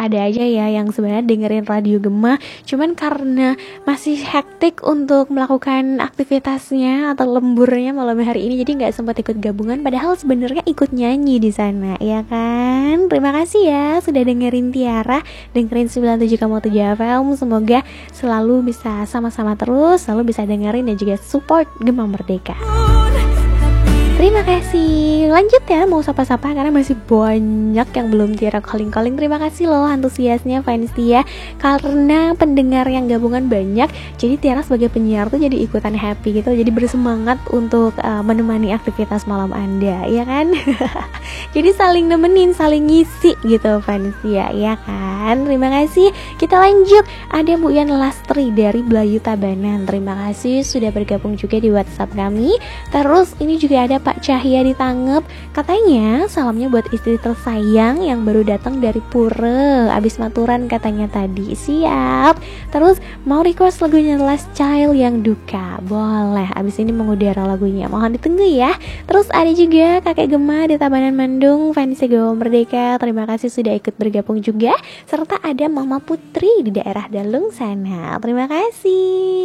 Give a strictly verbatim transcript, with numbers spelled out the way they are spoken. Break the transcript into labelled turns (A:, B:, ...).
A: ada aja ya yang sebenarnya dengerin Radio Gema, cuman karena masih hektik untuk melakukan aktivitasnya atau lemburnya malam hari ini, jadi nggak sempat ikut gabungan. Padahal sebenarnya ikut nyanyi di sana, ya kan? Terima kasih ya sudah dengerin Tiara, dengerin sembilan puluh tujuh koma tujuh F M. Semoga selalu bisa sama-sama terus, selalu bisa dengerin dan juga support Gema Merdeka. Terima kasih. Lanjut ya, mau sapa-sapa karena masih banyak yang belum Tiara calling-calling. Terima kasih loh antusiasnya fans Tia. Karena pendengar yang gabungan banyak, jadi Tiara sebagai penyiar tuh jadi ikutan happy gitu, jadi bersemangat untuk uh, menemani aktivitas malam Anda, ya kan? Jadi saling nemenin, saling ngisi gitu fans Tia, ya kan? Terima kasih. Kita lanjut. Ada Bu Yan Lastri dari Belayu Tabanan. Terima kasih sudah bergabung juga di WhatsApp kami. Terus ini juga ada Pak Cahya di Tangep, katanya salamnya buat istri tersayang yang baru datang dari Pura abis maturan katanya tadi. Siap. Terus mau request lagunya Last Child yang Duka, boleh, abis ini mengudara lagunya, mohon ditunggu ya. Terus ada juga Kakek Gema di Tabanan Bandung, fans Gema Merdeka, terima kasih sudah ikut bergabung juga. Serta ada Mama Putri di daerah Dalung sana, terima kasih.